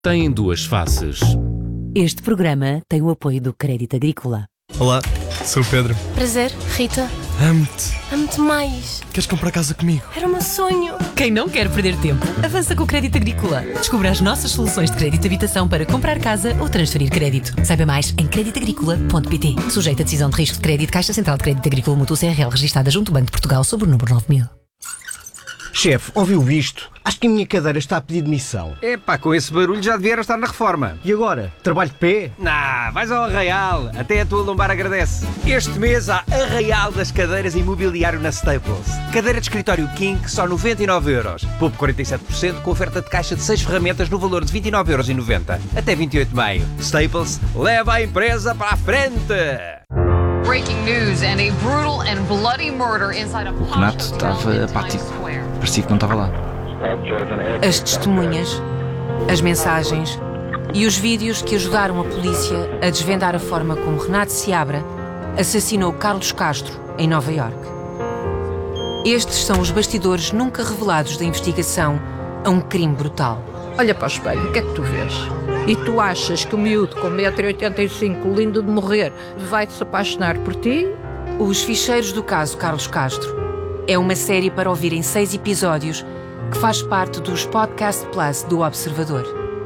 Tem duas faces. Este programa tem o apoio do Crédito Agrícola. Olá, sou o Pedro. Prazer, Rita. Amo-te. Amo-te mais. Queres comprar casa comigo? Era o meu sonho. Quem não quer perder tempo, avança com o Crédito Agrícola. Descubra as nossas soluções de crédito de habitação para comprar casa ou transferir crédito. Saiba mais em creditagricola.pt. Sujeito a decisão de risco de crédito, Caixa Central de Crédito Agrícola Mútuo CRL, registada junto ao Banco de Portugal sob o número 9000. Chefe, ouviu isto? Acho que a minha cadeira está a pedir demissão. Epá, com esse barulho já devia estar na reforma. E agora? Trabalho de pé? Vais ao Arraial, até a tua lombar agradece. Este mês há Arraial das Cadeiras Imobiliário na Staples. Cadeira de escritório King, só 99€. Poupe 47% com oferta de caixa de 6 ferramentas no valor de 29,90€. Até 28 de maio. Staples, leva a empresa para a frente! Breaking news and a brutal and bloody murder inside a O Renato estava apático. Parecia que não estava lá. As testemunhas, as mensagens e os vídeos que ajudaram a polícia a desvendar a forma como Renato Seabra assassinou Carlos Castro em Nova Iorque. Estes são os bastidores nunca revelados da investigação a um crime brutal. Olha para o espelho, o que é que tu vês? E tu achas que o miúdo com 1,85m, lindo de morrer, vai-se apaixonar por ti? Os Ficheiros do Caso Carlos Castro é uma série para ouvir em 6 episódios que faz parte dos Podcast Plus do Observador.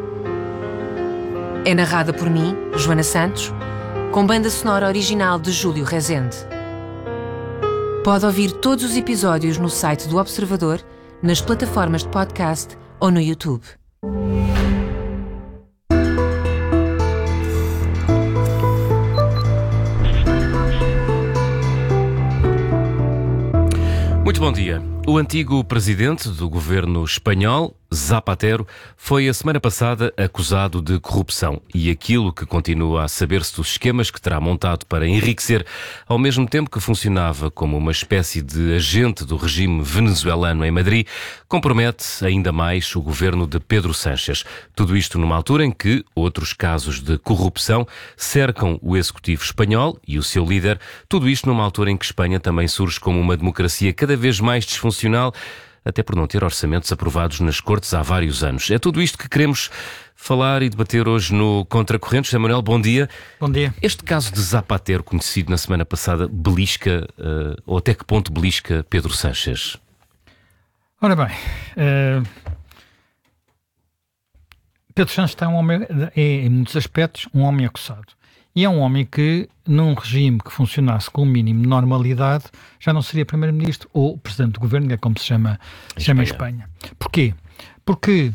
É narrada por mim, Joana Santos, com banda sonora original de Júlio Rezende. Pode ouvir todos os episódios no site do Observador, nas plataformas de podcast ou no YouTube. Muito bom dia. O antigo presidente do governo espanhol, Zapatero, foi a semana passada acusado de corrupção e aquilo que continua a saber-se dos esquemas que terá montado para enriquecer, ao mesmo tempo que funcionava como uma espécie de agente do regime venezuelano em Madrid, compromete ainda mais o governo de Pedro Sánchez. Tudo isto numa altura em que outros casos de corrupção cercam o executivo espanhol e o seu líder, tudo isto numa altura em que Espanha também surge como uma democracia cada vez mais disfuncional, até por não ter orçamentos aprovados nas Cortes há vários anos. É tudo isto que queremos falar e debater hoje no Contracorrente. José Manuel, bom dia. Bom dia. Este caso de Zapatero, conhecido na semana passada, belisca, ou até que ponto belisca Pedro Sánchez? Ora bem, Pedro Sánchez é um homem, em muitos aspectos, um homem acusado. E é um homem que, num regime que funcionasse com o mínimo de normalidade, já não seria primeiro-ministro ou presidente do governo, que é como se chama em Espanha. Porquê? Porque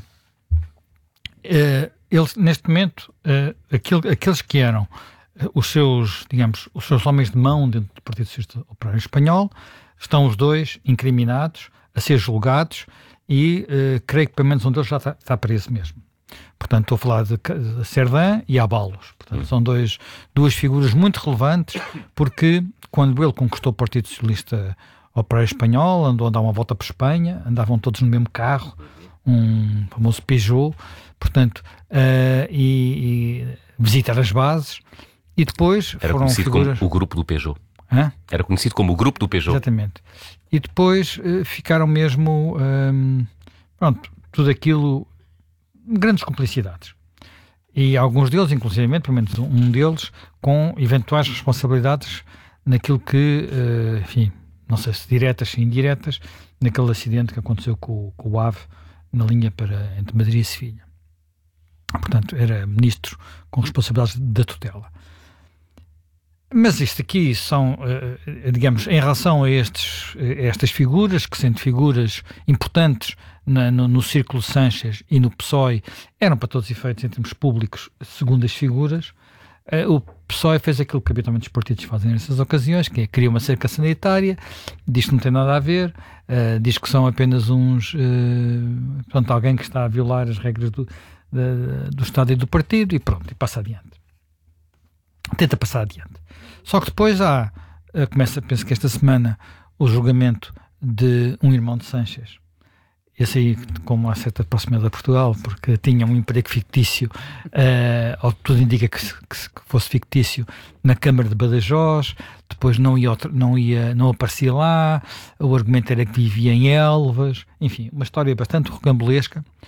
eles, neste momento, aqueles que eram os seus homens de mão dentro do Partido Socialista Operário Espanhol, estão os dois incriminados, a ser julgados e creio que pelo menos um deles já está preso mesmo. Portanto, estou a falar de Cerdã e Ábalos. Portanto, são duas figuras muito relevantes, porque quando ele conquistou o Partido Socialista Operário Espanhol, andou a dar uma volta por Espanha, andavam todos no mesmo carro, um famoso Peugeot, portanto, e visitar as bases, e depois Era foram conhecido figuras... como o grupo do Peugeot. Hã? Era conhecido como o grupo do Peugeot. Exatamente. E depois ficaram mesmo, tudo aquilo... grandes cumplicidades. E alguns deles, inclusivamente, pelo menos um deles, com eventuais responsabilidades naquilo que, enfim, não sei se diretas ou indiretas, naquele acidente que aconteceu com o AVE na linha entre Madrid e Sevilha. Portanto, era ministro com responsabilidades da tutela. Mas isto aqui são, digamos, em relação a estas figuras, que sendo figuras importantes no círculo Sánchez e no PSOE, eram para todos os efeitos, em termos públicos, segundas figuras, o PSOE fez aquilo que habitualmente os partidos fazem nessas ocasiões, que é criar uma cerca sanitária, diz que não tem nada a ver, diz que são apenas alguém que está a violar as regras do Estado e do partido, e pronto, e passa adiante. Tenta passar adiante. Só que depois penso que esta semana, o julgamento de um irmão de Sánchez. Esse aí, com uma certa proximidade a Portugal, porque tinha um emprego fictício, ou tudo indica que fosse fictício, na Câmara de Badajoz, depois não aparecia lá, o argumento era que vivia em Elvas, enfim, uma história bastante rocambolesca.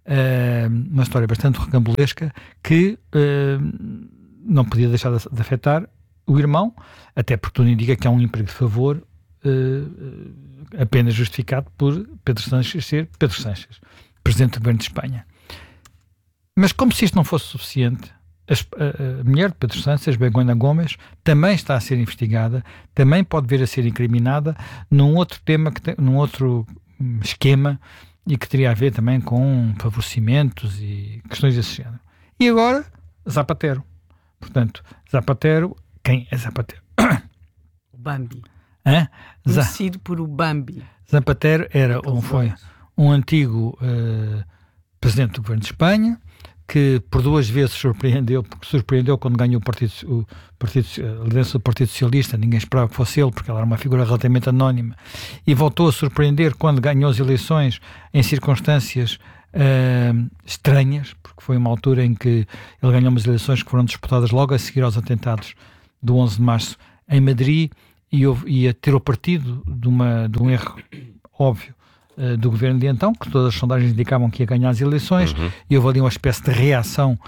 uma história bastante rocambolesca que não podia deixar de afetar o irmão, até porque tudo indica que há um emprego de favor apenas justificado por Pedro Sánchez ser Pedro Sánchez, Presidente do Governo de Espanha. Mas como se isto não fosse suficiente, a mulher de Pedro Sánchez, Begoña Gómez, também está a ser investigada, também pode vir a ser incriminada num outro tema, num outro esquema, e que teria a ver também com favorecimentos e questões desse género. E agora, Zapatero. Portanto, Zapatero, quem é Zapatero? O Bambi. Hã? Conhecido por o Bambi. Zapatero foi um antigo presidente do governo de Espanha, que por 2 vezes surpreendeu quando ganhou a liderança do Partido Socialista. Ninguém esperava que fosse ele, porque ela era uma figura relativamente anónima, e voltou a surpreender quando ganhou as eleições em circunstâncias estranhas, porque foi uma altura em que ele ganhou umas eleições que foram disputadas logo a seguir aos atentados do 11 de março em Madrid, e tirou partido de um erro óbvio do governo de então, que todas as sondagens indicavam que ia ganhar as eleições, e houve ali uma espécie de reação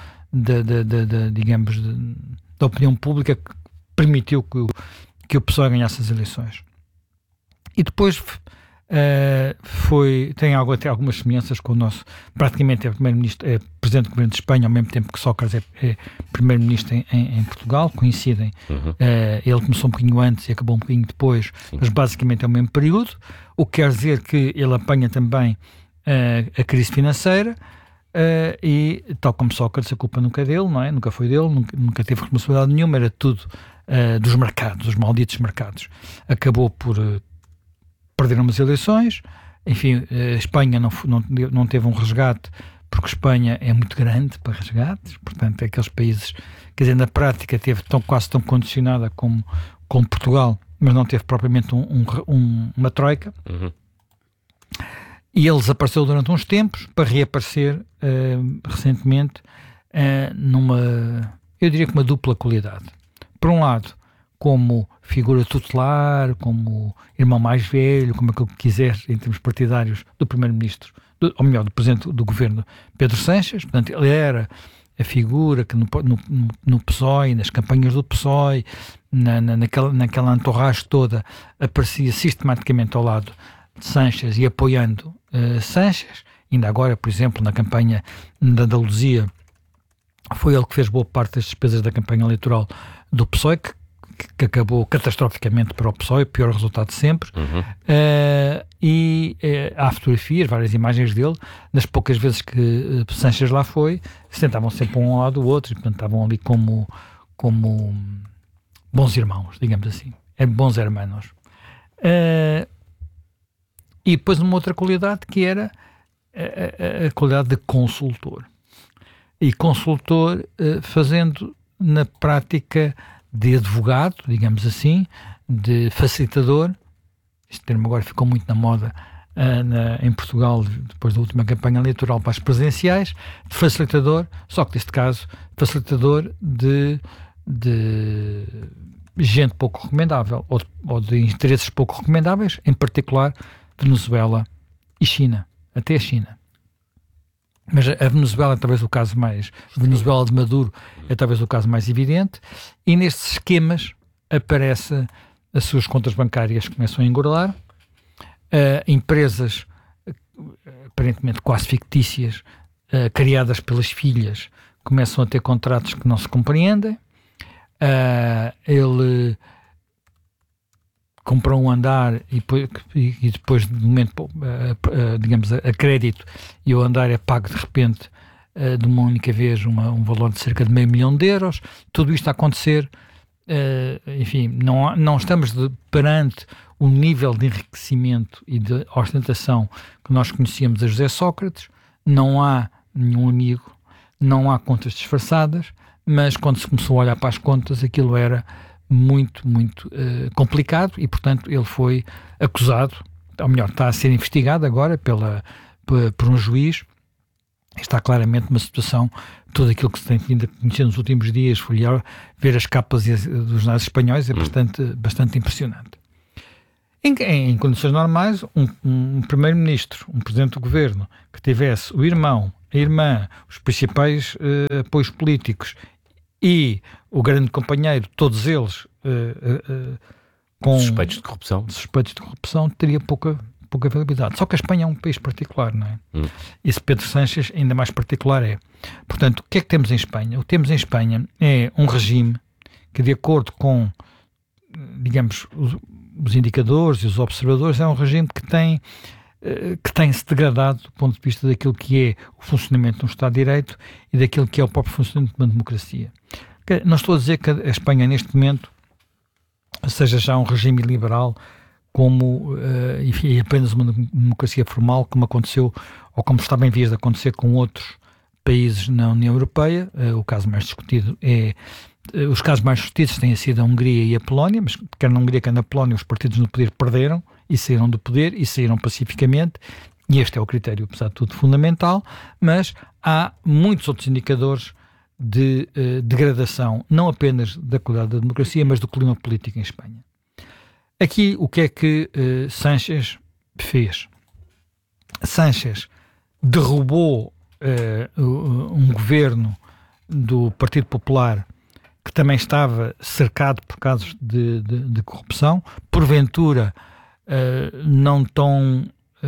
da opinião pública que permitiu que o PSOE ganhasse as eleições. E depois tem algumas semelhanças com o nosso, praticamente é presidente do governo de Espanha, ao mesmo tempo que Sócrates é primeiro-ministro em Portugal, coincidem. Ele começou um bocadinho antes e acabou um bocadinho depois, mas basicamente é o mesmo período, o que quer dizer que ele apanha também a crise financeira, e tal como Sócrates, a culpa nunca é dele, não é? Nunca foi dele, nunca teve responsabilidade nenhuma, era tudo dos mercados, dos malditos mercados. Acabou por perderam umas eleições, enfim, a Espanha não teve um resgate, porque a Espanha é muito grande para resgates, portanto, é aqueles países, quer dizer, na prática teve quase tão condicionada como Portugal, mas não teve propriamente uma troika. E ele desapareceu durante uns tempos, para reaparecer recentemente eu diria que uma dupla qualidade. Por um lado, como figura tutelar, como irmão mais velho, como aquilo que quiser em termos partidários do primeiro-ministro, ou melhor, do presidente do governo, Pedro Sánchez. Portanto, ele era a figura que no PSOE, nas campanhas do PSOE, naquela entourage toda, aparecia sistematicamente ao lado de Sánchez e apoiando Sánchez. Ainda agora, por exemplo, na campanha da Andaluzia, foi ele que fez boa parte das despesas da campanha eleitoral do PSOE, que acabou catastroficamente para o PSOE, o pior resultado de sempre. Há fotografias, várias imagens dele, nas poucas vezes que Sánchez lá foi, sentavam sempre um ao lado do outro, e portanto estavam ali como bons irmãos, digamos assim, bons hermanos. E depois uma outra qualidade, que era a qualidade de consultor. E consultor fazendo na prática de advogado, digamos assim, de facilitador. Este termo agora ficou muito na moda em Portugal, depois da última campanha eleitoral para as presidenciais, de facilitador, só que neste caso, facilitador de gente pouco recomendável, ou de interesses pouco recomendáveis, em particular Venezuela e China, até a China. Mas a Venezuela é talvez o caso mais... A Venezuela de Maduro é talvez o caso mais evidente, e nestes esquemas aparece as suas contas bancárias começam a engordar, empresas aparentemente quase fictícias, criadas pelas filhas, começam a ter contratos que não se compreendem. Ele comprou um andar e depois de momento, digamos, a crédito, e o andar é pago de repente de uma única vez um valor de cerca de €500 mil. Tudo isto a acontecer, enfim, não estamos perante o nível de enriquecimento e de ostentação que nós conhecíamos a José Sócrates. Não há nenhum amigo, não há contas disfarçadas, mas quando se começou a olhar para as contas, aquilo era muito, muito complicado, e portanto ele foi acusado, ou melhor, está a ser investigado agora por um juiz. Está claramente uma situação, tudo aquilo que se tem vindo a conhecer nos últimos dias, foi ver as capas dos jornais espanhóis, é bastante impressionante. Em condições normais, um primeiro-ministro, um presidente do governo, que tivesse o irmão a irmã, os principais apoios políticos e o grande companheiro, todos eles com suspeitos de corrupção, teria pouca viabilidade. Só que a Espanha é um país particular, não é? Esse Pedro Sánchez ainda mais particular é. Portanto, o que é que temos em Espanha? O que temos em Espanha é um regime que, de acordo com, digamos, os indicadores e os observadores, é um regime que tem-se degradado do ponto de vista daquilo que é o funcionamento de um Estado de Direito e daquilo que é o próprio funcionamento de uma democracia. Não estou a dizer que a Espanha, neste momento, seja já um regime liberal como, enfim, apenas uma democracia formal, como aconteceu, ou como estava em vias de acontecer com outros países na União Europeia. O caso mais discutido os casos mais discutidos têm sido a Hungria e a Polónia, mas quer na Hungria, quer na Polónia, os partidos no poder perderam e saíram do poder e saíram pacificamente, e este é o critério, apesar de tudo, fundamental, mas há muitos outros indicadores de degradação, não apenas da qualidade da democracia, mas do clima político em Espanha. Aqui, o que é que Sánchez fez? Sánchez derrubou um governo do Partido Popular que também estava cercado por casos de corrupção, porventura não tão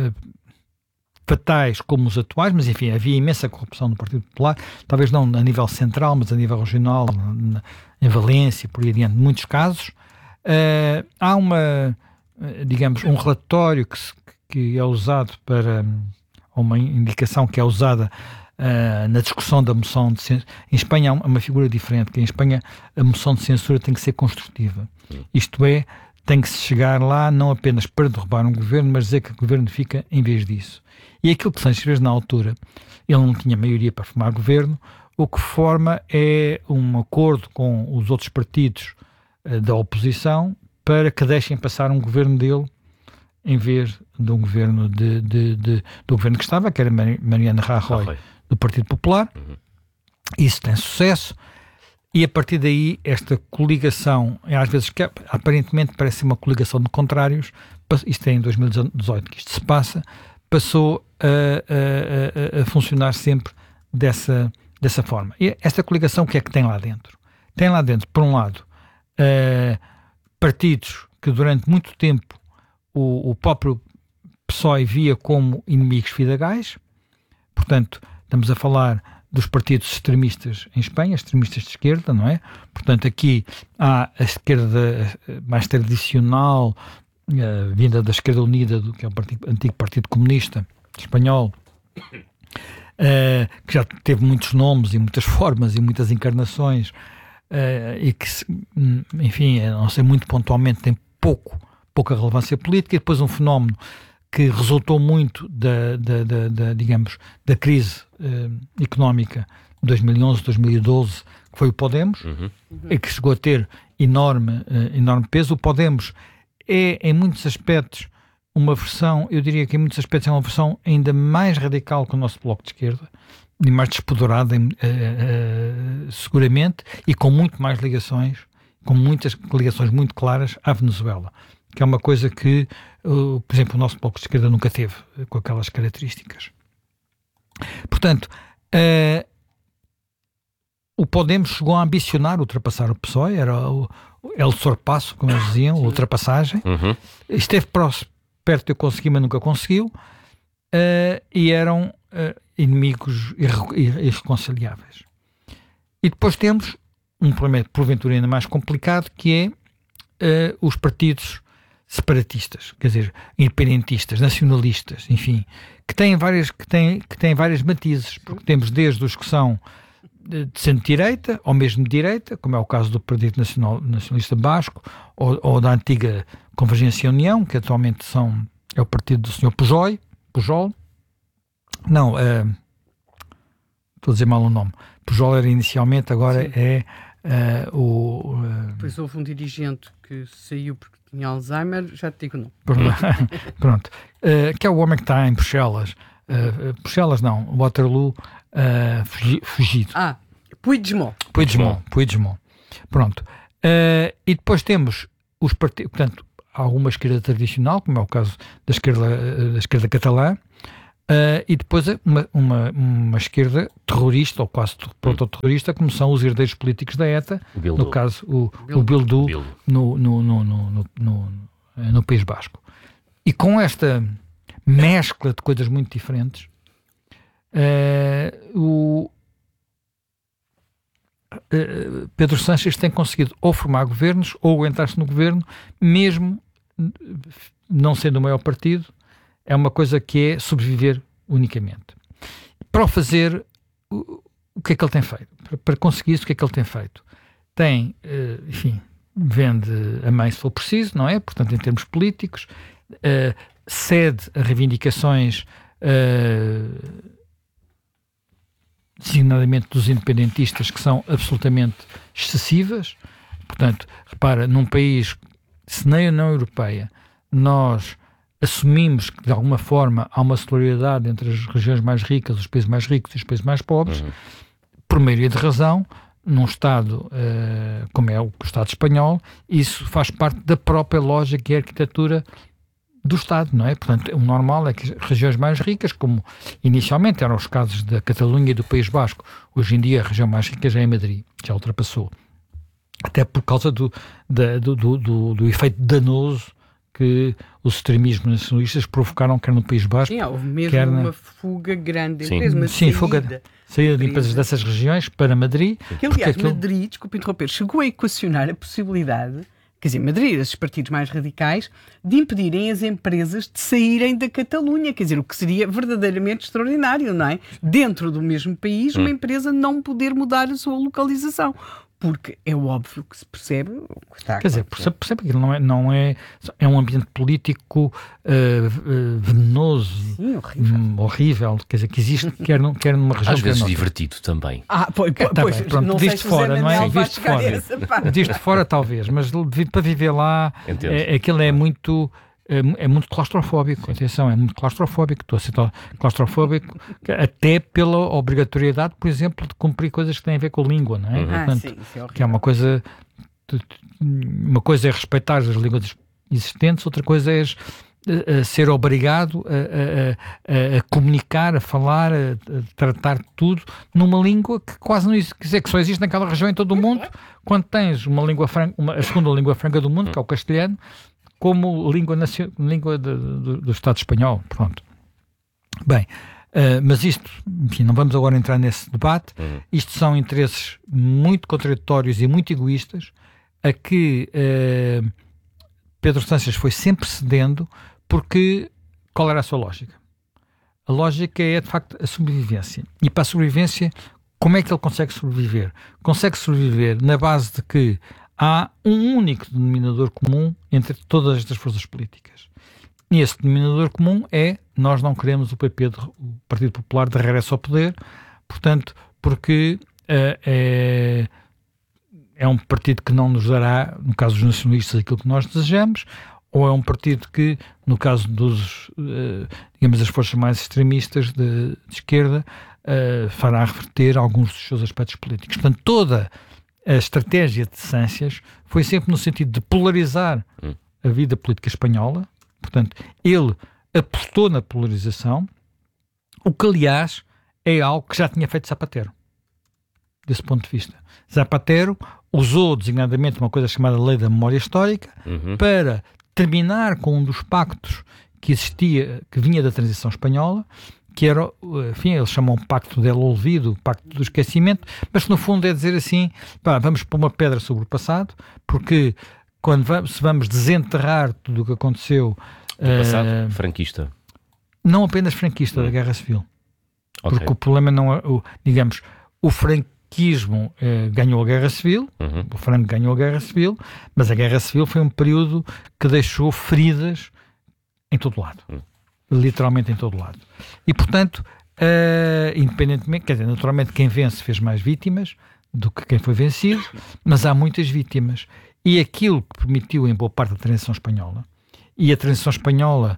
fatais como os atuais, mas enfim, havia imensa corrupção no Partido Popular, talvez não a nível central, mas a nível regional, em Valência, por aí adiante, muitos casos. Há digamos, um relatório que é usado para, uma indicação que é usada na discussão da moção de censura. Em Espanha há uma figura diferente, que em Espanha a moção de censura tem que ser construtiva. Isto é, tem que se chegar lá não apenas para derrubar um governo, mas dizer que o governo fica em vez disso. E aquilo que Sánchez fez na altura, ele não tinha maioria para formar governo, o que forma é um acordo com os outros partidos da oposição para que deixem passar um governo dele em vez de um governo do governo que estava, que era Mariano Rajoy, do Partido Popular. Isso tem sucesso, e a partir daí esta coligação, às vezes que aparentemente parece uma coligação de contrários, isto é em 2018 que isto se passa, passou a funcionar sempre dessa forma. E esta coligação, o que é que tem lá dentro? Tem lá dentro, por um lado, partidos que durante muito tempo o próprio PSOE via como inimigos fidagais. Portanto, estamos a falar dos partidos extremistas em Espanha, extremistas de esquerda, não é? Portanto, aqui há a esquerda mais tradicional, vinda da esquerda unida, que é o antigo Partido Comunista Espanhol, que já teve muitos nomes e muitas formas e muitas encarnações, e que, enfim, não sei, muito pontualmente tem pouca relevância política. E depois um fenómeno que resultou muito digamos, da crise económica de 2011, 2012, que foi o Podemos, e que chegou a ter enorme peso. O Podemos é, em muitos aspectos, uma versão, eu diria que em muitos aspectos é uma versão ainda mais radical que o nosso Bloco de Esquerda, e mais despoderada seguramente, e com muito mais ligações, com muitas ligações muito claras à Venezuela, que é uma coisa que, por exemplo, o nosso Bloco de Esquerda nunca teve, com aquelas características. Portanto, o Podemos chegou a ambicionar ultrapassar o PSOE, era el sorpasso, como eles diziam, a ultrapassagem. Esteve perto de eu conseguir, mas nunca conseguiu, e eram inimigos irreconciliáveis. E depois temos um problema, porventura, ainda mais complicado, que é os partidos separatistas, quer dizer, independentistas, nacionalistas, enfim, que têm várias matizes, porque temos desde os que são de centro-direita, ou mesmo de direita, como é o caso do Partido Nacionalista Basco, ou da antiga Convergência e União, que atualmente é o partido do Sr. Pujol. Não, estou a dizer mal o nome. Pujol era inicialmente, agora Sim. é Depois houve um dirigente que saiu porque tinha Alzheimer, já te digo não. Pronto. Que é o homem que está em Bruxelas. Bruxelas não, Waterloo, fugido. Puigdemont. Pronto. E depois temos os partidos, portanto, alguma esquerda tradicional, como é o caso da esquerda catalã, e depois uma esquerda terrorista, ou quase proto-terrorista, como são os herdeiros políticos da ETA, no caso o Bildu, no País Basco. E com esta mescla de coisas muito diferentes, Pedro Sánchez tem conseguido ou formar governos ou entrar-se no governo, mesmo não sendo o maior partido. É uma coisa que é sobreviver unicamente. Para o fazer, o que é que ele tem feito? Para conseguir isso, o que é que ele tem feito? Tem, vende a mãe se for preciso, não é? Portanto, em termos políticos, cede a reivindicações, designadamente dos independentistas, que são absolutamente excessivas. Portanto, repara, num país, se na União Europeia nós assumimos que de alguma forma há uma solidariedade entre as regiões mais ricas, os países mais ricos e os países mais pobres, por maioria de razão, num Estado como é o Estado espanhol, isso faz parte da própria lógica e arquitetura do Estado, não é? Portanto, o normal é que as regiões mais ricas, como inicialmente eram os casos da Catalunha e do País Basco, hoje em dia a região mais rica já é Madrid, já ultrapassou. Até por causa do efeito danoso que os extremismos nacionalistas provocaram, quer no País Basco, houve mesmo uma fuga grande de empresas, saída de empresas dessas regiões para Madrid. Que, aliás, Madrid, desculpe interromper, chegou a equacionar a possibilidade, quer dizer, Madrid, esses partidos mais radicais, de impedirem as empresas de saírem da Catalunha, quer dizer, o que seria verdadeiramente extraordinário, não é? Dentro do mesmo país, uma empresa não poder mudar a sua localização. Porque é óbvio que se percebe o que está a acontecer. Quer dizer, percebe que é um ambiente político venenoso, sim, horrível, quer dizer, que existe quer numa região. Às vezes divertido também. Pois, pronto, visto de fora, não é? Visto de fora, talvez, mas para viver lá, aquilo é muito claustrofóbico, atenção, é muito claustrofóbico, estou a ser claustrofóbico até pela obrigatoriedade, por exemplo, de cumprir coisas que têm a ver com a língua, não é? Portanto, sim, isso é que é uma coisa é respeitar as línguas existentes, outra coisa é ser obrigado a comunicar, a falar, a tratar tudo numa língua que quase não existe, quer dizer, que só existe naquela região em todo o mundo, quando tens uma língua franca, a segunda língua franca do mundo, que é o castelhano, como língua do Estado espanhol. Pronto. Bem, mas isto, enfim, não vamos agora entrar nesse debate. Isto são interesses muito contraditórios e muito egoístas a que Pedro Sánchez foi sempre cedendo, porque qual era a sua lógica? A lógica é, de facto, a sobrevivência. E para a sobrevivência, como é que ele consegue sobreviver? Consegue sobreviver na base de que há um único denominador comum entre todas estas forças políticas. E esse denominador comum é: nós não queremos o PP, o Partido Popular, de regresso ao poder, portanto, porque é um partido que não nos dará, no caso dos nacionalistas, aquilo que nós desejamos, ou é um partido que, no caso dos, das forças mais extremistas de esquerda, fará reverter alguns dos seus aspectos políticos. Portanto, toda a estratégia de Sánchez foi sempre no sentido de polarizar a vida política espanhola. Portanto, ele apostou na polarização, o que, aliás, é algo que já tinha feito Zapatero, desse ponto de vista. Zapatero usou designadamente uma coisa chamada Lei da Memória Histórica para terminar com um dos pactos que existia, que vinha da transição espanhola, que era, enfim, eles chamam o Pacto del Olvido, o Pacto do Esquecimento, mas que no fundo é dizer assim: vamos pôr uma pedra sobre o passado, porque se vamos desenterrar tudo o que aconteceu do passado franquista, não apenas franquista, da Guerra Civil, porque o problema não é, digamos, o franquismo ganhou a Guerra Civil, o Franco ganhou a Guerra Civil, mas a Guerra Civil foi um período que deixou feridas em todo lado. Literalmente em todo lado. E, portanto, independentemente, quer dizer, naturalmente quem vence fez mais vítimas do que quem foi vencido, mas há muitas vítimas. E aquilo que permitiu em boa parte a transição espanhola, e a transição espanhola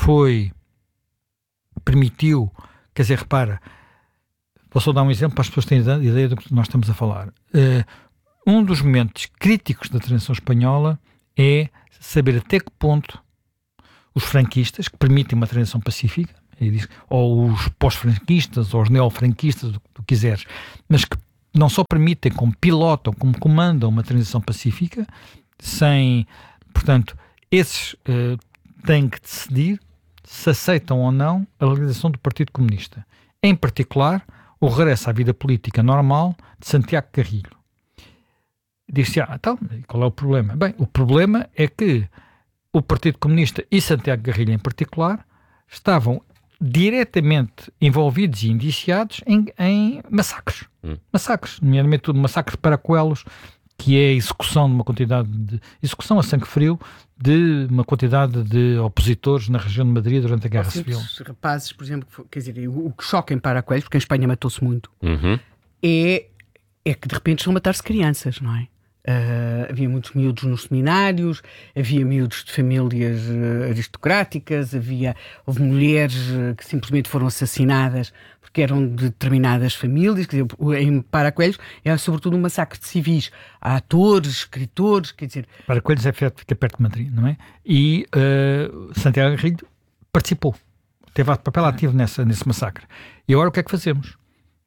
permitiu, quer dizer, repara, vou só dar um exemplo para as pessoas terem ideia do que nós estamos a falar. Um dos momentos críticos da transição espanhola é saber até que ponto os franquistas, que permitem uma transição pacífica, ou os pós-franquistas, ou os neofranquistas, o que quiseres, mas que não só permitem, como pilotam, como comandam uma transição pacífica, portanto, esses têm que decidir se aceitam ou não a legalização do Partido Comunista. Em particular, o regresso à vida política normal de Santiago Carrilho. Disse, então, qual é o problema? Bem, o problema é que o Partido Comunista e Santiago Carrilho em particular estavam diretamente envolvidos e indiciados em massacres. Massacres, nomeadamente massacres paracoelos, que é a execução de uma quantidade de... execução a sangue frio de uma quantidade de opositores na região de Madrid durante a Guerra Civil. Rapazes, por exemplo, quer dizer, o que choca em Paracoelhos, porque em Espanha matou-se muito, é que de repente estão a matar-se crianças, não é? Havia muitos miúdos nos seminários, havia miúdos de famílias aristocráticas, houve mulheres que simplesmente foram assassinadas porque eram de determinadas famílias. Quer dizer, em Paracoelhos é sobretudo um massacre de civis. Há atores, escritores, quer dizer... Paracoelhos fica perto de Madrid, não é? E Santiago Carrilho participou, teve papel ativo nesse massacre. E agora o que é que fazemos?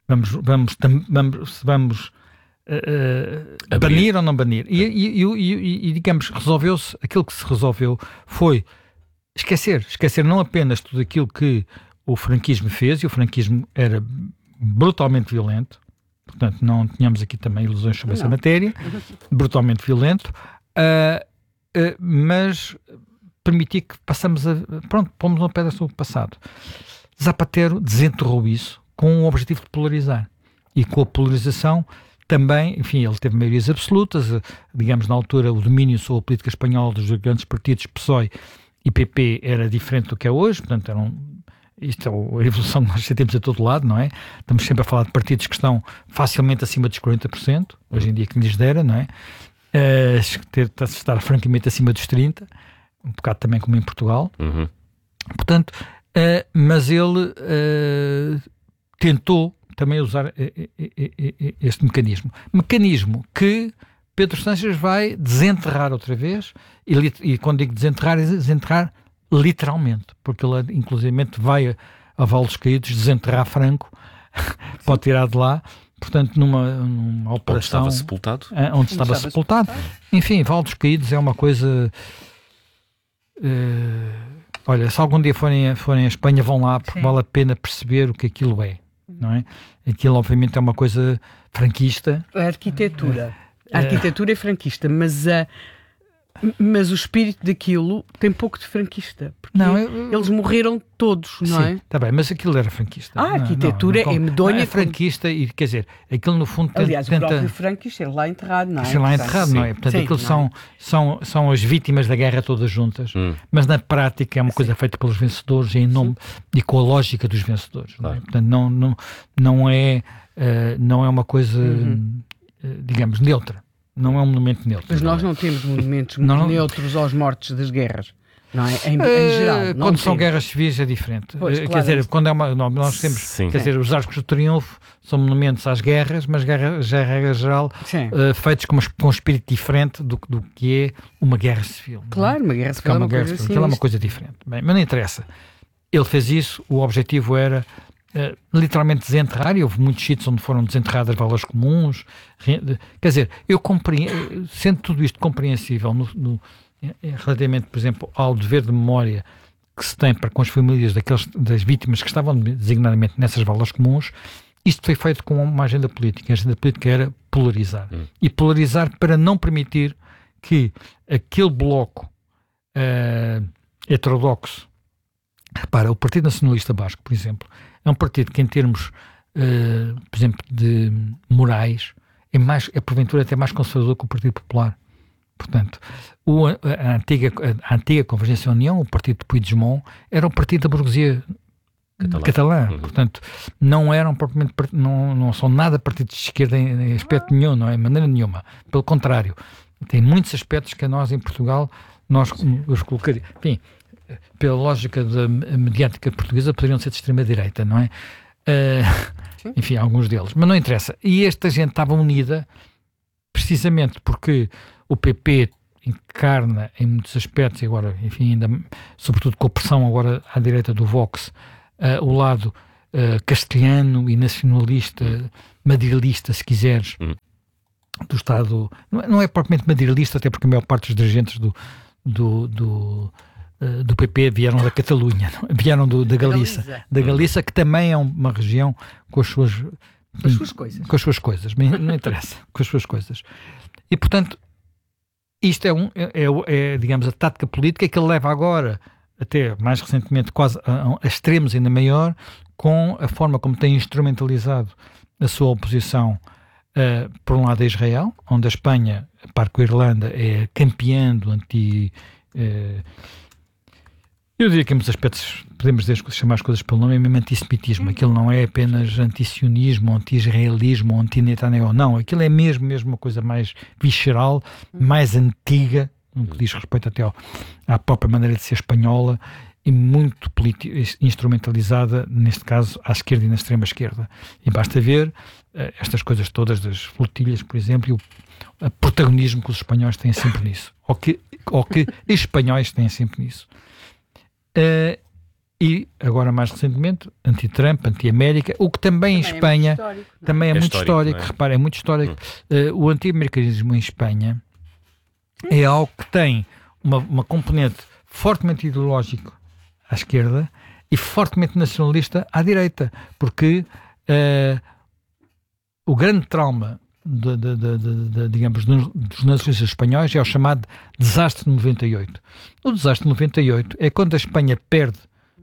Vamos banir ou não banir? E digamos, resolveu-se, aquilo que se resolveu foi esquecer não apenas tudo aquilo que o franquismo fez, e o franquismo era brutalmente violento, portanto não tínhamos aqui também ilusões sobre essa matéria, brutalmente violento, mas permitir que pomos uma pedra sobre o passado. Zapatero desenterrou isso com o objetivo de polarizar, e com a polarização também, enfim, ele teve maiorias absolutas, digamos, na altura o domínio sobre a política espanhola dos grandes partidos PSOE e PP era diferente do que é hoje, portanto isto é a evolução que nós temos a todo lado, não é? Estamos sempre a falar de partidos que estão facilmente acima dos 40%, hoje em dia que lhes dera, não é? Estar francamente acima dos 30%, um bocado também como em Portugal. Portanto, mas ele tentou também usar este mecanismo que Pedro Sánchez vai desenterrar outra vez, e quando digo desenterrar literalmente, porque ele inclusivamente vai a valos caídos desenterrar Franco, pode tirar de lá, portanto numa operação... Onde estava sepultado? Onde estava sepultado. Enfim, valos caídos é uma coisa... olha, se algum dia forem a Espanha, vão lá, porque vale a pena perceber o que aquilo é. Não é? Aquilo obviamente é uma coisa franquista. A arquitetura é franquista, mas o espírito daquilo tem pouco de franquista, porque eles morreram todos, não é? Está bem, mas aquilo era franquista. A arquitetura é medonha. É franquista e, quer dizer, aquilo no fundo aliás, o próprio Franco é lá enterrado, não é? Lá enterrado, não é? Portanto, aquilo são as vítimas da guerra todas juntas, mas na prática é uma coisa feita pelos vencedores em nome e com a lógica dos vencedores. Não é? Portanto, não é uma coisa, digamos, neutra. Não é um monumento neutro. Mas nós não temos monumentos neutros aos mortos das guerras, não é? Em geral. Quando são guerras civis é diferente. Pois, quer dizer, quando é nós temos, quer dizer, os Arcos do Triunfo são monumentos às guerras, mas já regra geral, feitos com um espírito diferente do que é uma guerra civil. Claro, uma guerra civil é uma coisa assim. Aquilo é uma coisa diferente. Bem, mas não interessa. Ele fez isso, o objetivo era literalmente desenterrar, e houve muitos sítios onde foram desenterradas valas comuns. Quer dizer, eu compreendo, sendo tudo isto compreensível relativamente, por exemplo, ao dever de memória que se tem para com as famílias das vítimas que estavam designadamente nessas valas comuns, isto foi feito com uma agenda política. A agenda política era polarizar. E polarizar para não permitir que aquele bloco heterodoxo... Repara, o Partido Nacionalista Basco, por exemplo, é um partido que em termos, por exemplo, de morais, é porventura até mais conservador que o Partido Popular. Portanto, a antiga Convergência e União, o partido de Puigdemont, era um partido da burguesia catalã. Portanto, não eram propriamente, não são nada partidos de esquerda em aspecto nenhum, não é? De maneira nenhuma. Pelo contrário, tem muitos aspectos que a nós em Portugal, os colocaríamos. Enfim, pela lógica da mediática portuguesa, poderiam ser de extrema-direita, não é? Enfim, alguns deles. Mas não interessa. E esta gente estava unida precisamente porque o PP encarna em muitos aspectos, e agora, enfim, ainda, sobretudo com a pressão agora à direita do Vox, o lado castelhano e nacionalista, madrilista, se quiseres, do Estado. Não é propriamente madrilista, até porque a maior parte dos dirigentes do PP vieram da Catalunha, vieram da Galiza. Da Galiza, que também é uma região com as suas coisas. Com as suas coisas, não interessa, com as suas coisas. E, portanto, isto é, digamos, a tática política que ele leva agora, até mais recentemente, quase a extremos ainda maior, com a forma como tem instrumentalizado a sua oposição, por um lado, a Israel, onde a Espanha, a par com a Irlanda, é campeã do eu diria que em muitos aspectos podemos chamar as coisas pelo nome, é mesmo antissemitismo. Aquilo não é apenas antisionismo, anti-israelismo, anti-Netanyahu. Não, aquilo é mesmo uma coisa mais visceral, mais antiga, no que diz respeito até à própria maneira de ser espanhola, e muito instrumentalizada, neste caso, à esquerda e na extrema-esquerda. E basta ver estas coisas todas das flotilhas, por exemplo, e o protagonismo que os espanhóis têm sempre nisso. Ou que espanhóis têm sempre nisso. E agora mais recentemente anti-Trump, anti-América, o que também em Espanha também é muito histórico, repara, é muito histórico. O anti-americanismo em Espanha é algo que tem uma componente fortemente ideológico à esquerda e fortemente nacionalista à direita, porque o grande trauma digamos, dos nacionalistas espanhóis é o chamado desastre de 98. O desastre de 98 é quando a Espanha perde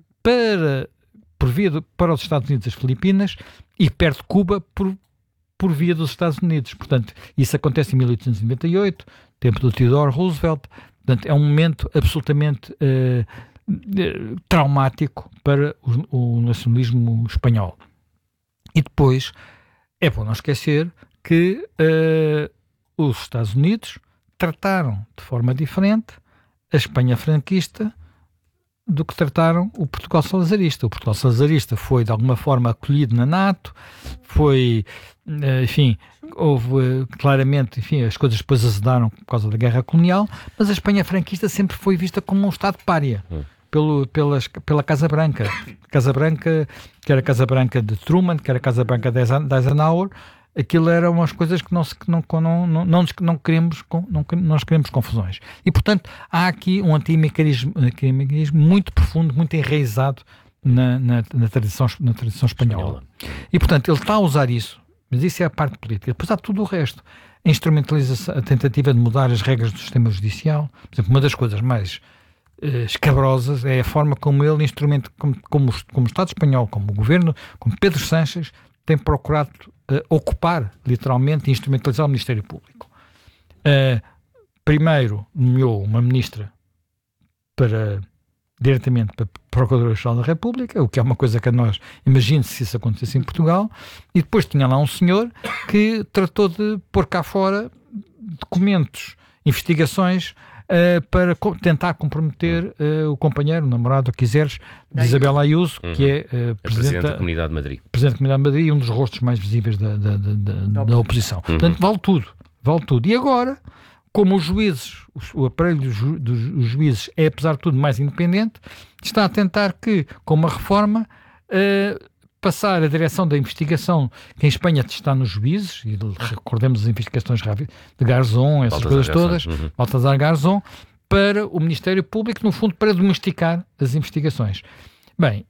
para os Estados Unidos e as Filipinas e perde Cuba por via dos Estados Unidos. Portanto, isso acontece em 1898, tempo do Theodore Roosevelt. Portanto, é um momento absolutamente traumático para o nacionalismo espanhol. E depois, é bom não esquecer que os Estados Unidos trataram de forma diferente a Espanha franquista do que trataram o Portugal salazarista. O Portugal salazarista foi, de alguma forma, acolhido na NATO, houve claramente, as coisas depois azedaram por causa da guerra colonial, mas a Espanha franquista sempre foi vista como um Estado pária. Pela Casa Branca. Casa Branca, que era a Casa Branca de Truman, que era a Casa Branca de Eisenhower. Aquilo eram umas coisas que nós queremos confusões. E, portanto, há aqui um anti-americanismo muito profundo, muito enraizado na tradição espanhola. E, portanto, ele está a usar isso, mas isso é a parte política. Depois há tudo o resto. A instrumentalização, a tentativa de mudar as regras do sistema judicial. Por exemplo, uma das coisas mais escabrosas é a forma como ele instrumenta, como o Estado espanhol, como o governo, como Pedro Sánchez, tem procurado ocupar, literalmente, e instrumentalizar o Ministério Público. Primeiro, nomeou uma ministra diretamente para Procurador-Geral da República, o que é uma coisa que a nós, imagine-se se isso acontecesse em Portugal, e depois tinha lá um senhor que tratou de pôr cá fora documentos, investigações, para tentar comprometer o companheiro, o namorado, o que quiseres, de Isabel Ayuso, que é Presidente da Comunidade de Madrid. Presidente da Comunidade de Madrid e um dos rostos mais visíveis da oposição. Portanto, vale tudo. E agora, como os juízes, o aparelho dos juízes é, apesar de tudo, mais independente, está a tentar que, com uma reforma, passar a direção da investigação, que em Espanha está nos juízes, e recordemos as investigações de Garzón, essas coisas todas, Baltasar Garzón, para o Ministério Público, no fundo, para domesticar as investigações. Bem,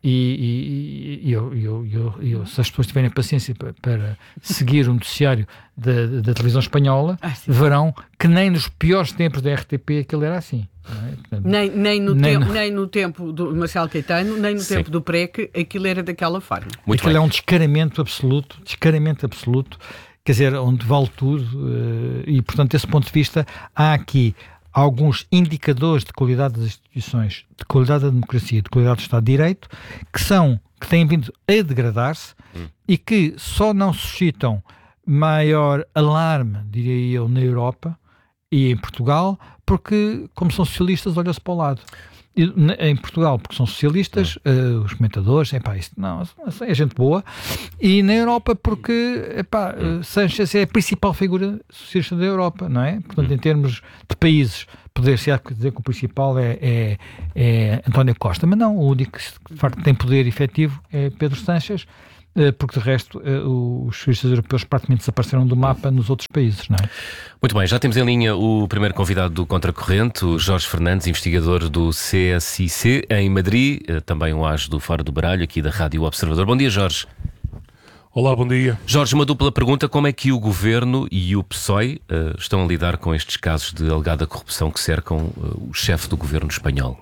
se as pessoas tiverem paciência para seguir o noticiário da televisão espanhola, verão que nem nos piores tempos da RTP aquilo era assim. Não é? Portanto, nem no tempo do Marcelo Caetano, nem no tempo do PREC, aquilo era daquela forma. Aquilo é um descaramento absoluto, quer dizer, onde vale tudo, e portanto, desse ponto de vista, há aqui alguns indicadores de qualidade das instituições, de qualidade da democracia, de qualidade do Estado de Direito, que têm vindo a degradar-se e que só não suscitam maior alarme, diria eu, na Europa, e em Portugal, porque, como são socialistas, olha-se para o lado. Em Portugal, porque são socialistas, os comentadores, isso não, é gente boa, e na Europa porque Sánchez é a principal figura socialista da Europa, não é? Portanto, em termos de países, poder-se dizer que o principal é António Costa, mas não, o único que de facto tem poder efetivo é Pedro Sánchez, porque de resto os socialistas europeus praticamente desapareceram do mapa nos outros países, não é? Muito bem, já temos em linha o primeiro convidado do Contracorrente, o Jorge Fernandes, investigador do CSIC em Madrid, também um âge do Faro do Baralho, aqui da Rádio Observador. Bom dia, Jorge. Olá, bom dia. Jorge, uma dupla pergunta: como é que o Governo e o PSOE estão a lidar com estes casos de alegada corrupção que cercam o chefe do Governo espanhol?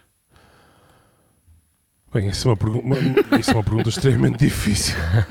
Bem, isso é uma pergunta extremamente difícil.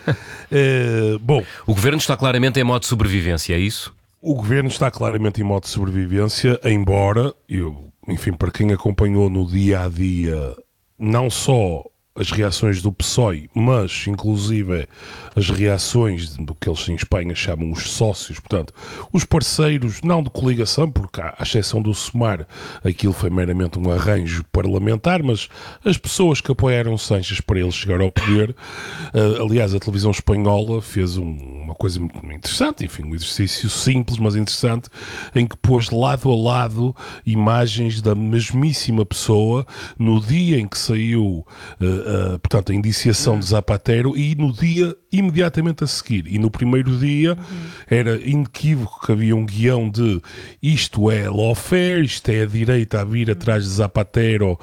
Bom, o Governo está claramente em modo de sobrevivência, é isso? O Governo está claramente em modo de sobrevivência, embora, para quem acompanhou no dia-a-dia, não só as reações do PSOE, mas inclusive as reações do que eles em Espanha chamam os sócios, portanto, os parceiros, não de coligação, porque à exceção do SUMAR, aquilo foi meramente um arranjo parlamentar, mas as pessoas que apoiaram Sánchez para ele chegar ao poder, aliás, a televisão espanhola fez uma coisa muito interessante, um exercício simples, mas interessante, em que pôs lado a lado imagens da mesmíssima pessoa no dia em que saiu portanto, a indiciação de Zapatero e no dia imediatamente a seguir. E no primeiro dia era inequívoco que havia um guião de isto é lawfare, isto é a direita a vir atrás de Zapatero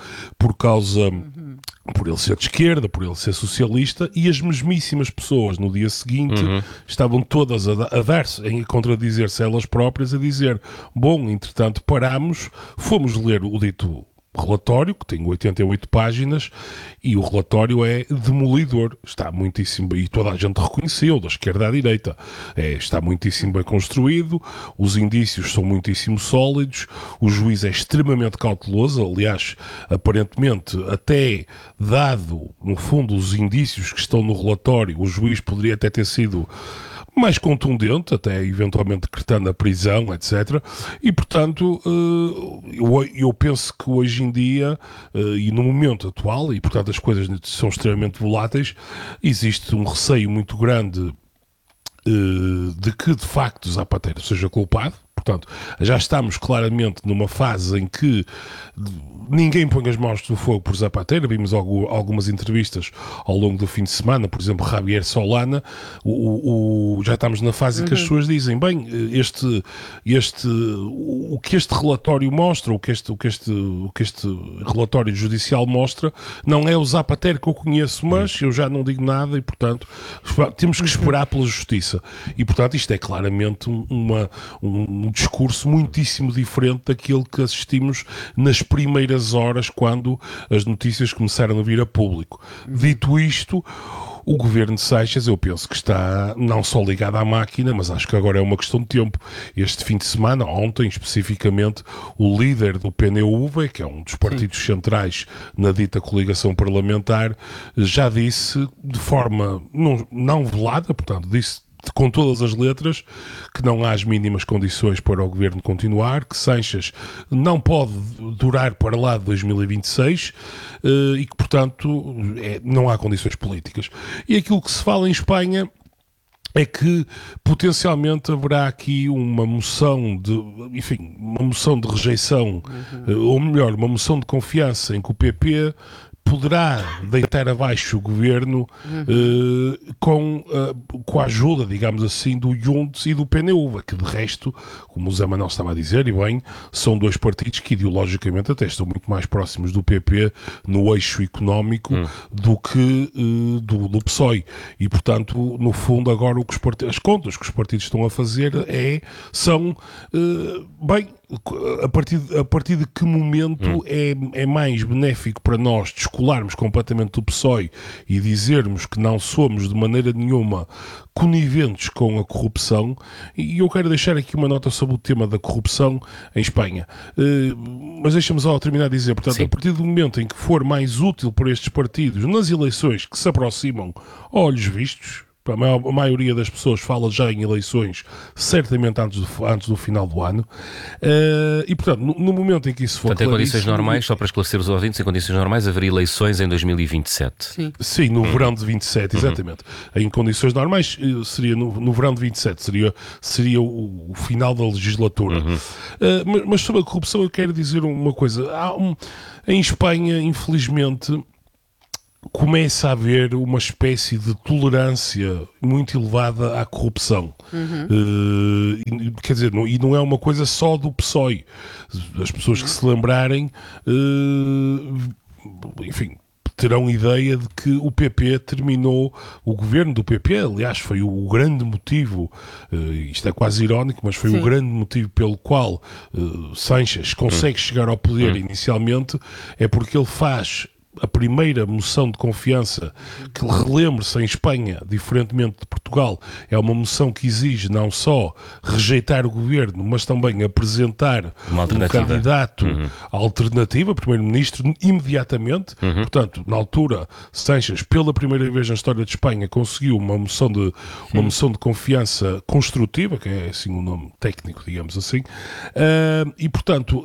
por ele ser de esquerda, por ele ser socialista, e as mesmíssimas pessoas no dia seguinte estavam todas a dar-se, a contradizer-se elas próprias, a dizer, bom, entretanto parámos, fomos ler o dito relatório, que tem 88 páginas, e o relatório é demolidor, está muitíssimo, e toda a gente reconheceu, da esquerda à direita, está muitíssimo bem construído, os indícios são muitíssimo sólidos, o juiz é extremamente cauteloso, aliás, aparentemente, até dado, no fundo, os indícios que estão no relatório, o juiz poderia até ter sido mais contundente, até eventualmente decretando a prisão, etc. E, portanto, eu penso que hoje em dia, e no momento atual, e, portanto, as coisas são extremamente voláteis, existe um receio muito grande de que, de facto, Zapatero seja culpado. Portanto, já estamos claramente numa fase em que ninguém põe as mãos no fogo por Zapatero. Vimos algumas entrevistas ao longo do fim de semana, por exemplo, Javier Solana. Já estamos na fase em que as pessoas dizem, bem, o que este relatório mostra, o que este relatório judicial mostra, não é o Zapatero que eu conheço, mas eu já não digo nada e, portanto, temos que esperar pela justiça. E, portanto, isto é claramente um discurso muitíssimo diferente daquele que assistimos nas primeiras horas, quando as notícias começaram a vir a público. Dito isto, o governo de Sánchez, eu penso que está não só ligado à máquina, mas acho que agora é uma questão de tempo. Este fim de semana, ontem especificamente, o líder do PNV, que é um dos partidos centrais na dita coligação parlamentar, já disse de forma não velada, portanto, disse com todas as letras, que não há as mínimas condições para o governo continuar, que Sánchez não pode durar para lá de 2026 e que, portanto, não há condições políticas. E aquilo que se fala em Espanha é que potencialmente haverá aqui uma moção de rejeição, ou melhor, uma moção de confiança em que o PP poderá deitar abaixo o governo com a ajuda, digamos assim, do Junts e do PNV, que de resto, como o Zé Manuel estava a dizer, e bem, são dois partidos que ideologicamente até estão muito mais próximos do PP no eixo económico do que do PSOE. E, portanto, no fundo, agora as contas que os partidos estão a fazer são a partir de que momento é mais benéfico para nós descolarmos completamente do PSOE e dizermos que não somos de maneira nenhuma coniventes com a corrupção. E eu quero deixar aqui uma nota sobre o tema da corrupção em Espanha, mas deixa-me só terminar de dizer, portanto, a partir do momento em que for mais útil para estes partidos nas eleições que se aproximam a olhos vistos, A maioria das pessoas fala já em eleições, certamente antes do final do ano. E, portanto, no momento em que isso for portanto, em condições normais, só para esclarecer os ouvintes, em condições normais haveria eleições em 2027. Sim, no verão de 27, exatamente. Em condições normais, seria no verão de 27, seria o final da legislatura. Mas sobre a corrupção eu quero dizer uma coisa. Em Espanha, infelizmente, começa a haver uma espécie de tolerância muito elevada à corrupção. Quer dizer, e não é uma coisa só do PSOE. As pessoas que se lembrarem, enfim, terão ideia de que o PP terminou, o governo do PP, aliás, foi o grande motivo, isto é quase irónico, mas foi o grande motivo pelo qual Sánchez consegue chegar ao poder inicialmente, é porque ele faz a primeira moção de confiança, que relembre-se em Espanha, diferentemente de Portugal, é uma moção que exige não só rejeitar o governo, mas também apresentar um candidato alternativo, primeiro-ministro, imediatamente. Portanto, na altura, Sánchez, pela primeira vez na história de Espanha, conseguiu uma moção de confiança construtiva, que é assim um nome técnico, digamos assim, e, portanto,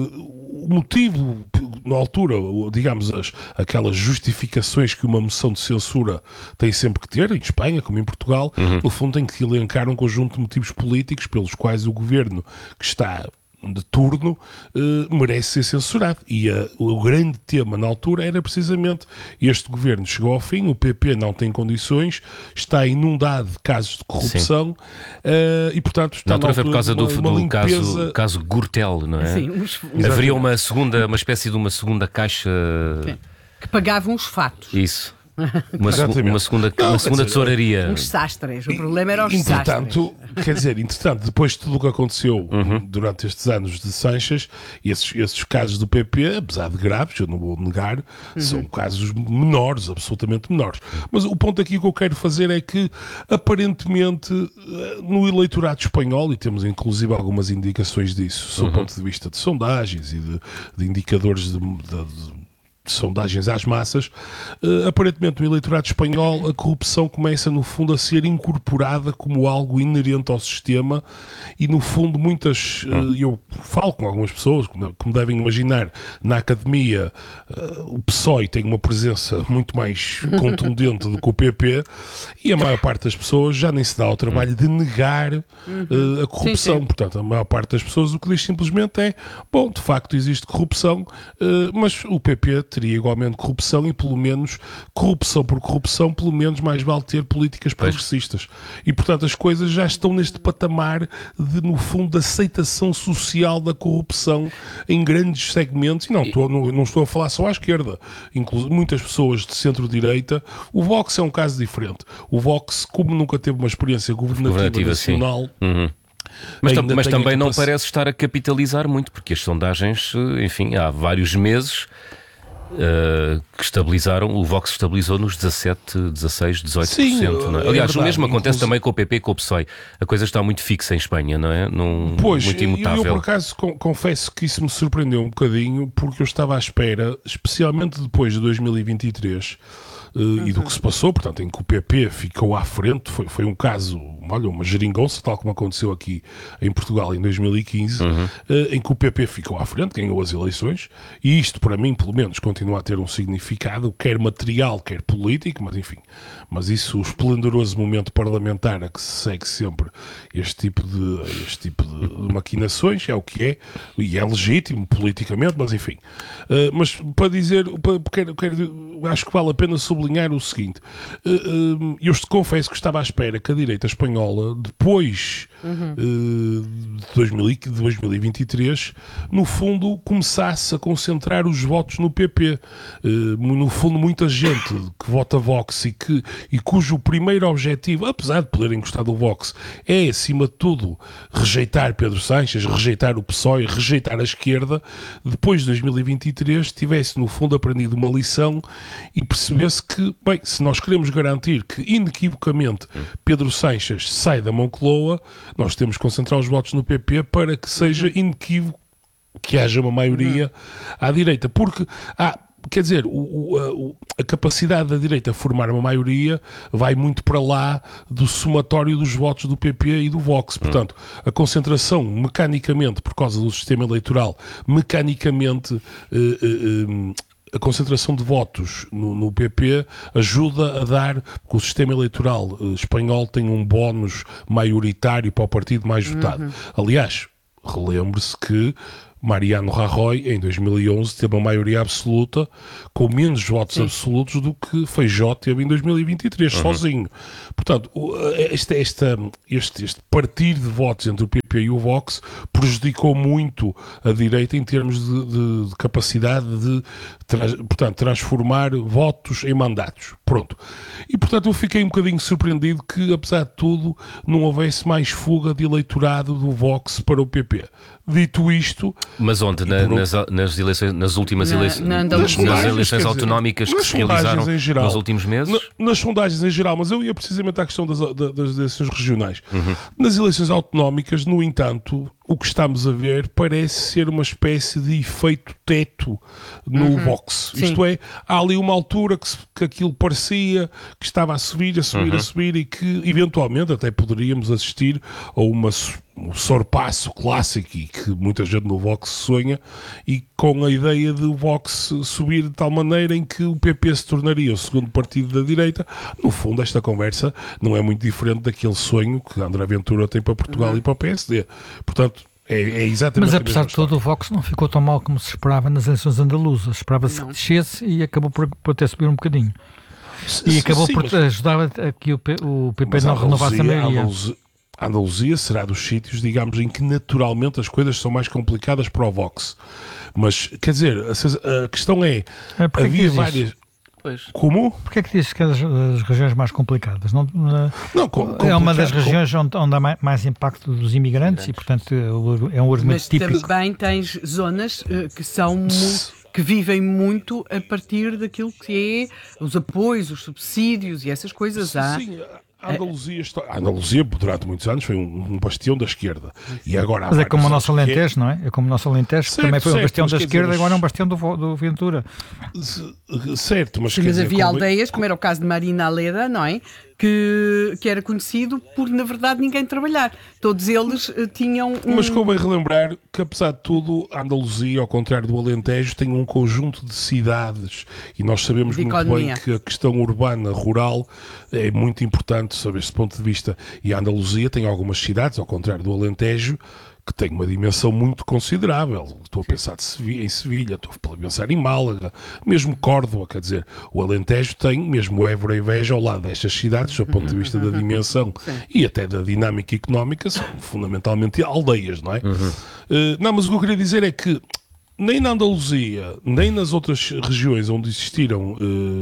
o motivo, na altura, digamos, aquelas justificações que uma moção de censura tem sempre que ter, em Espanha, como em Portugal, no fundo tem que elencar um conjunto de motivos políticos pelos quais o governo que está de turno merece ser censurado. E o grande tema na altura era precisamente este governo chegou ao fim, o PP não tem condições, está inundado de casos de corrupção e, portanto, está na altura foi por causa do caso Gürtel, não é? Sim, haveria uma espécie de uma segunda caixa que pagavam os fatos. Isso. Uma segunda tesouraria. Uns sastres. O problema era os sastres. Entretanto, depois de tudo o que aconteceu durante estes anos de Sánchez, esses casos do PP, apesar de graves, eu não vou negar, são casos menores, absolutamente menores. Mas o ponto aqui que eu quero fazer é que, aparentemente, no eleitorado espanhol, e temos inclusive algumas indicações disso, sob o ponto de vista de sondagens e de indicadores de sondagens às massas, aparentemente no eleitorado espanhol a corrupção começa no fundo a ser incorporada como algo inerente ao sistema e no fundo muitas, eu falo com algumas pessoas, como devem imaginar, na academia o PSOE tem uma presença muito mais contundente do que o PP e a maior parte das pessoas já nem se dá ao trabalho de negar a corrupção. Portanto, a maior parte das pessoas o que diz simplesmente é, bom, de facto existe corrupção, mas o PP teria igualmente corrupção e pelo menos corrupção por corrupção, pelo menos mais vale ter políticas progressistas. E portanto as coisas já estão neste patamar de, no fundo, aceitação social da corrupção em grandes segmentos, e não estou a falar só à esquerda, inclusive muitas pessoas de centro-direita. O Vox é um caso diferente. O Vox, como nunca teve uma experiência governativa nacional, mas também não parece estar a capitalizar muito, porque as sondagens, enfim, há vários meses que estabilizaram, o Vox estabilizou nos 17, 16, 18%. Sim, não é? Aliás, o mesmo acontece também com o PP e com o PSOE. A coisa está muito fixa em Espanha, não é? Muito imutável. Eu por acaso confesso que isso me surpreendeu um bocadinho, porque eu estava à espera, especialmente depois de 2023, e do que se passou, portanto, em que o PP ficou à frente, foi um caso, uma geringonça, tal como aconteceu aqui em Portugal em 2015, em que o PP ficou à frente, ganhou as eleições, e isto, para mim, pelo menos, continua a ter um significado, quer material, quer político, mas enfim, isso, o esplendoroso momento parlamentar a que se segue sempre este tipo de maquinações, é o que é, e é legítimo politicamente, mas enfim. Mas para dizer, acho que vale a pena sublinhar o seguinte, eu confesso que estava à espera que a direita espanhola, depois de 2023, no fundo começasse a concentrar os votos no PP. No fundo, muita gente que vota Vox e cujo primeiro objetivo, apesar de poderem gostar do Vox, é, acima de tudo, rejeitar Pedro Sánchez, rejeitar o PSOE, rejeitar a esquerda, depois de 2023 tivesse, no fundo, aprendido uma lição e percebesse que, bem, se nós queremos garantir que, inequivocamente, Pedro Sánchez sai da Moncloa, nós temos que concentrar os votos no PP para que seja inequívoco que haja uma maioria à direita. Porque quer dizer, a capacidade da direita a formar uma maioria vai muito para lá do somatório dos votos do PP e do Vox. Portanto, a concentração mecanicamente, por causa do sistema eleitoral, mecanicamente a concentração de votos no PP ajuda a dar, porque o sistema eleitoral espanhol tem um bónus maioritário para o partido mais votado. Aliás, relembre-se que Mariano Rajoy, em 2011, teve uma maioria absoluta com menos votos absolutos do que Feijóo teve em 2023, sozinho. Portanto, este partir de votos entre o PP e o Vox prejudicou muito a direita em termos de capacidade de transformar votos em mandatos. Pronto. E, portanto, eu fiquei um bocadinho surpreendido que, apesar de tudo, não houvesse mais fuga de eleitorado do Vox para o PP. Dito isto... Mas onde? Nas eleições, nas últimas eleições autonómicas que se realizaram nos últimos meses? Nas sondagens em geral, mas eu ia precisamente à questão das eleições regionais. Nas eleições autonómicas, no entanto, o que estamos a ver parece ser uma espécie de efeito teto no Vox. Isto é, há ali uma altura que aquilo parecia que estava a subir e que eventualmente até poderíamos assistir a um sorpasso clássico e que muita gente no Vox sonha, e com a ideia de o Vox subir de tal maneira em que o PP se tornaria o segundo partido da direita. No fundo, esta conversa não é muito diferente daquele sonho que André Ventura tem para Portugal e para o PSD. Portanto, é exatamente. Mas apesar de tudo, o Vox não ficou tão mal como se esperava nas eleições andaluzas. Esperava-se que descesse e acabou por até subir um bocadinho. E acabou por ajudar a que o PP não renovasse a maioria. A Andaluzia será dos sítios, digamos, em que naturalmente as coisas são mais complicadas para o Vox. Mas, quer dizer, a questão é havia várias... Como? Porquê é que dizes que é das regiões mais complicadas? É uma das regiões onde há mais impacto dos imigrantes e, portanto, é um argumento típico. Mas também tens zonas que são muito... que vivem muito a partir daquilo que é os apoios, os subsídios e essas coisas. Sim. A Andaluzia, durante muitos anos, foi um bastião da esquerda. E agora mas é como o nosso Alentejo, não é? É como o nosso Alentejo, que também foi um bastião da esquerda, agora é um bastião do Ventura. Certo, mas havia aldeias, como era o caso de Marina Aleda, não é? Que era conhecido por, na verdade, ninguém trabalhar. Todos eles tinham Mas convém relembrar que, apesar de tudo, a Andaluzia, ao contrário do Alentejo, tem um conjunto de cidades. E nós sabemos muito bem que a questão urbana, rural, é muito importante sob este ponto de vista. E a Andaluzia tem algumas cidades, ao contrário do Alentejo, que tem uma dimensão muito considerável. Estou a pensar em Sevilha, estou a pensar em Málaga, mesmo Córdoba, quer dizer, o Alentejo tem, mesmo Évora e Beja, ao lado destas cidades, do ponto de vista da dimensão e até da dinâmica económica, são fundamentalmente aldeias, não é? Não, mas o que eu queria dizer é que nem na Andaluzia, nem nas outras regiões onde existiram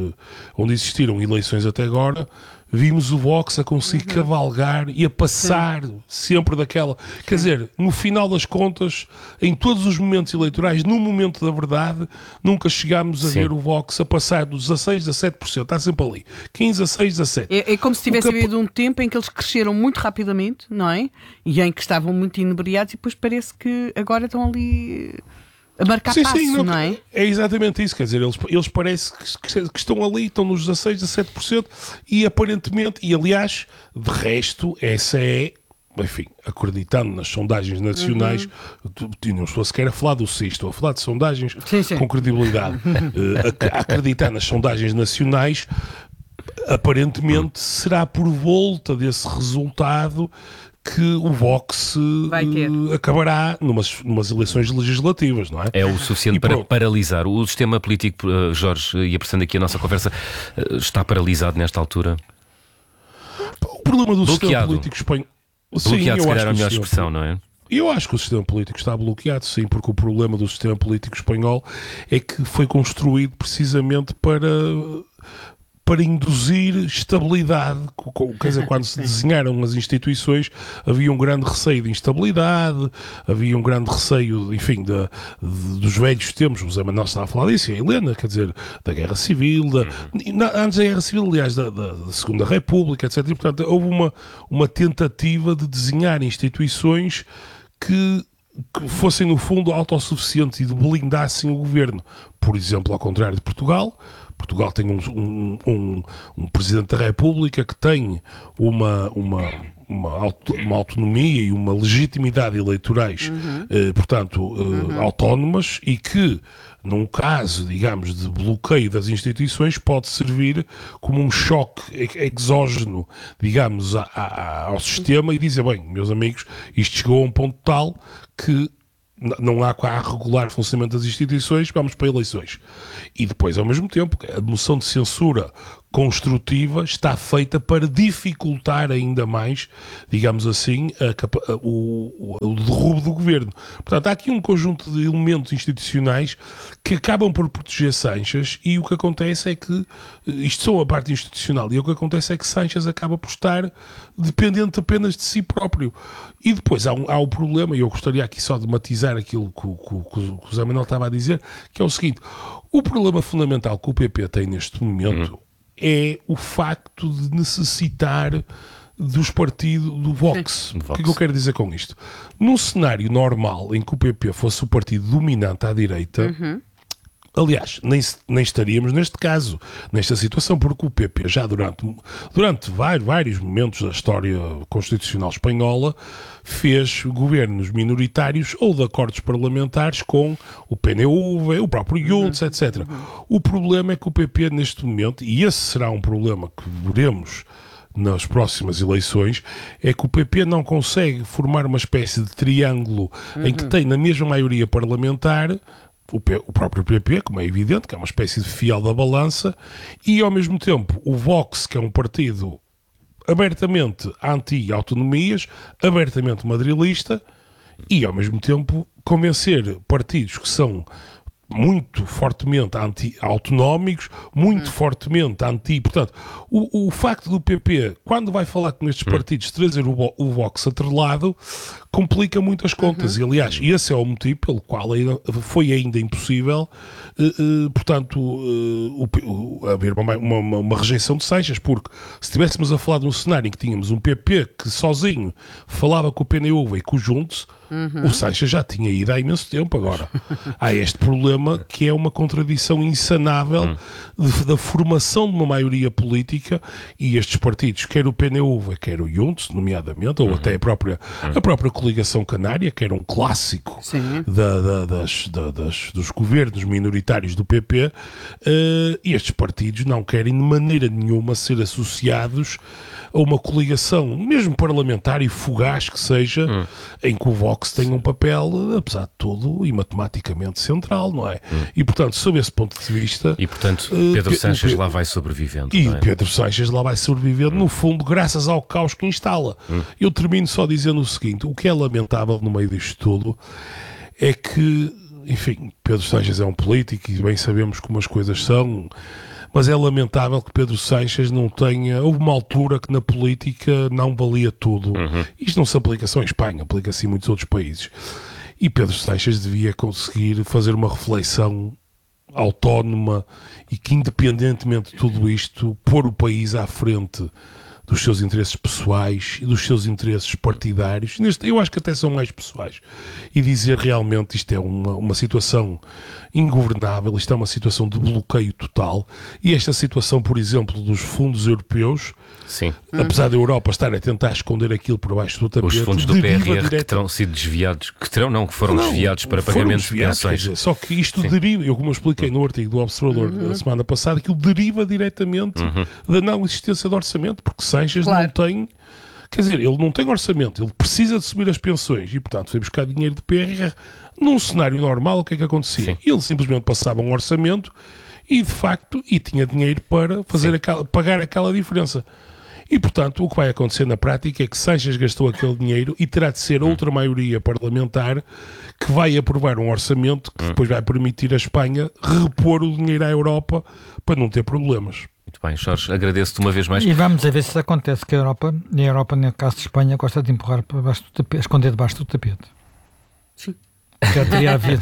eleições até agora, vimos o Vox a conseguir cavalgar e a passar sempre daquela... Quer dizer, no final das contas, em todos os momentos eleitorais, no momento da verdade, nunca chegámos a ver o Vox a passar dos 16% a 7%. Está sempre ali. 15% a 6%, a 7%. É como se tivesse havido um tempo em que eles cresceram muito rapidamente, não é? E em que estavam muito inebriados e depois parece que agora estão ali... a marcar passo, não é? É exatamente isso, quer dizer, eles parece que estão ali, estão nos 16% a 7% e aparentemente, e aliás, de resto, essa é, enfim, acreditando nas sondagens nacionais, não estou sequer a falar do CIS, estou a falar de sondagens com credibilidade, acreditar nas sondagens nacionais, aparentemente será por volta desse resultado que o Vox acabará numas eleições legislativas, não é? É o suficiente para paralisar. O sistema político, Jorge, e apressando aqui a nossa conversa, está paralisado nesta altura? O problema do sistema político espanhol... Bloqueado, se calhar é a melhor expressão, não é? Eu acho que o sistema político está bloqueado, sim, porque o problema do sistema político espanhol é que foi construído precisamente para induzir estabilidade. Quer dizer, quando se desenharam as instituições, havia um grande receio de instabilidade, havia um grande receio, enfim, dos velhos tempos. O José Manuel estava a falar disso, e a Helena, quer dizer, da Guerra Civil, antes da Guerra Civil, aliás, da Segunda República, etc. E, portanto, houve uma tentativa de desenhar instituições que que fossem, no fundo, autossuficientes e blindassem o governo. Por exemplo, ao contrário de Portugal. Portugal tem um Presidente da República que tem uma autonomia e uma legitimidade eleitorais, portanto, autónomas, e que, num caso, digamos, de bloqueio das instituições, pode servir como um choque exógeno, digamos, ao sistema e dizer, bem, meus amigos, isto chegou a um ponto tal que não há a regular funcionamento das instituições, vamos para eleições. E depois, ao mesmo tempo, a moção de censura construtiva está feita para dificultar ainda mais, digamos assim, o derrubo do governo. Portanto, há aqui um conjunto de elementos institucionais que acabam por proteger Sanches, e o que acontece é que, isto são a parte institucional, e o que acontece é que Sanches acaba por estar dependente apenas de si próprio. E depois há o problema, e eu gostaria aqui só de matizar aquilo que o José Manuel estava a dizer, que é o seguinte: o problema fundamental que o PP tem neste momento é o facto de necessitar dos partidos do Vox. O que é que eu quero dizer com isto? Num cenário normal em que o PP fosse o partido dominante à direita, aliás, nem estaríamos neste caso, nesta situação, porque o PP já durante vários momentos da história constitucional espanhola fez governos minoritários ou de acordos parlamentares com o PNV, o próprio Junts, etc. O problema é que o PP neste momento, e esse será um problema que veremos nas próximas eleições, é que o PP não consegue formar uma espécie de triângulo em que tem na mesma maioria parlamentar o próprio PP, como é evidente, que é uma espécie de fiel da balança, e ao mesmo tempo o Vox, que é um partido abertamente anti-autonomias, abertamente madrilista, e ao mesmo tempo convencer partidos que são muito fortemente anti-autonómicos, muito fortemente anti... Portanto, o facto do PP, quando vai falar com estes partidos, trazer o Vox atrelado, complica muito as contas. E, aliás, esse é o motivo pelo qual foi ainda impossível, haver uma rejeição de Sanches, porque se estivéssemos a falar de um cenário em que tínhamos um PP que sozinho falava com o PNV e com o Juntos, o Sanches já tinha ido há imenso tempo. Agora há este problema que é uma contradição insanável da formação de uma maioria política, e estes partidos, quer o PNV, quer o Juntos, nomeadamente, ou até a própria coligação canária, que era um clássico dos governos minoritários do PP, e estes partidos não querem de maneira nenhuma ser associados a uma coligação, mesmo parlamentar e fugaz que seja, em que o Vox tem um papel, apesar de tudo, e matematicamente central, não é? E, portanto, sob esse ponto de vista... E, portanto, Pedro Sanches lá vai sobrevivendo. E Pedro Sanches lá vai sobrevivendo, no fundo, graças ao caos que instala. Eu termino só dizendo o seguinte: o que é lamentável no meio disto tudo é que, enfim, Pedro Sanches é um político e bem sabemos como as coisas são, mas é lamentável que Pedro Sanches não tenha... Houve uma altura que na política não valia tudo. Isto não se aplica só em Espanha, aplica-se em muitos outros países. E Pedro Sanches devia conseguir fazer uma reflexão autónoma e que, independentemente de tudo isto, pôr o país à frente dos seus interesses pessoais e dos seus interesses partidários, eu acho que até são mais pessoais, e dizer realmente isto é uma situação ingovernável, isto é uma situação de bloqueio total, e esta situação, por exemplo, dos fundos europeus, apesar da Europa estar a tentar esconder aquilo por baixo do tapete, os fundos do PRR que terão sido desviados, que foram desviados para pagamentos de pensões. Dizer, só que isto deriva, eu como expliquei no artigo do Observador da semana passada, que deriva diretamente da não existência de orçamento, porque Sanches não tem... Quer dizer, ele não tem orçamento, ele precisa de subir as pensões e, portanto, foi buscar dinheiro de PRR. Num cenário normal, o que é que acontecia? Ele simplesmente passava um orçamento e, de facto, tinha dinheiro para pagar aquela diferença. E, portanto, o que vai acontecer na prática é que Sanches gastou aquele dinheiro e terá de ser outra maioria parlamentar que vai aprovar um orçamento que depois vai permitir à Espanha repor o dinheiro à Europa para não ter problemas. Muito bem, Jorge, agradeço-te uma vez mais. E vamos a ver se acontece, que a Europa, no caso de Espanha, gosta de empurrar para baixo do tapete, esconder debaixo do tapete. Sim. Já teria havido.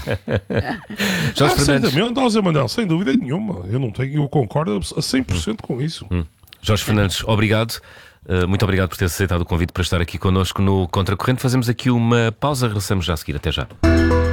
Jorge Fernandes. Sem dúvida nenhuma. Eu concordo a 100% com isso. Jorge Fernandes, obrigado. Muito obrigado por ter aceitado o convite para estar aqui connosco no Contracorrente. Fazemos aqui uma pausa, regressamos já a seguir. Até já.